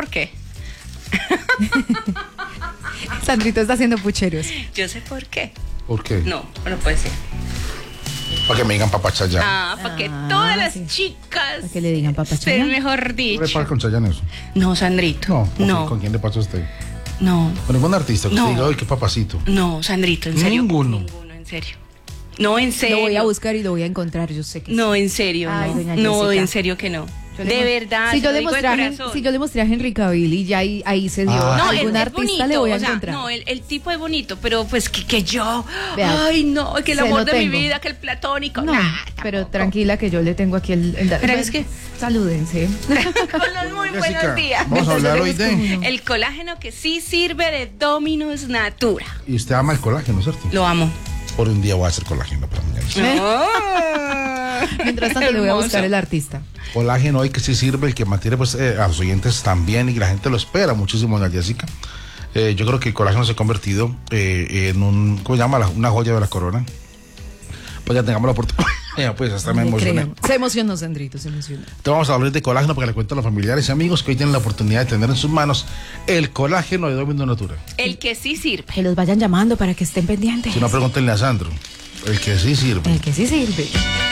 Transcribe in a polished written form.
qué. Sandrito está haciendo pucheros. Yo sé por qué. ¿Por qué? No puede ser. Para que me digan papá Chayanne. Para que todas las sí. chicas Para que le digan papá estén Chayanne. mejor ¿No le dicho. pasa con Chayanne eso? No, Sandrito. No. ¿Con quién le pasa a usted? No, Con ningún artista que No. usted diga, ¡ay, qué papacito! no, Sandrito, en serio. Ninguno. Ninguno, en serio. No, en serio. Lo voy a buscar y lo voy a encontrar, yo sé que No, en serio, Ay, doña no. No, Jessica. en serio que no. Yo le De mo- verdad, si yo, lo le digo de mostré corazón. si yo le mostré a Henry Cavill y ya ahí se dio. Ah. No, Algún es artista bonito, le voy a o sea, encontrar. no, el tipo es bonito, pero pues que yo, Vea, ay no, que el se amor lo de mi tengo. vida, que el platónico, No, nah, pero tampoco. tranquila que yo le tengo aquí el Pero es que- salúdense. Con los muy Jessica, buenos días. vamos a hablar hoy de... El colágeno que sí sirve de Dominus Natura. Y usted ama el colágeno, ¿cierto? Lo amo. Por un día voy a hacer colágeno para mañana. Mientras tanto le voy a Hermoso. buscar el artista. Colágeno hoy que sí sirve, el que mantiene pues a los oyentes también y que la gente lo espera muchísimo, doña Jessica. Yo creo que el colágeno se ha convertido en un, ¿cómo se llama? Una joya de la corona. Pues ya tengamos la oportunidad. Pues hasta me Le emocioné. creo. Se emocionó, Sandrito, se emocionó. Entonces vamos a hablar de colágeno para que le cuenten a los familiares y amigos que hoy tienen la oportunidad de tener en sus manos el colágeno de Dominus Natura. El que sí sirve. Que los vayan llamando para que estén pendientes. Si no, pregúntenle a Sandro. El que sí sirve. El que sí sirve.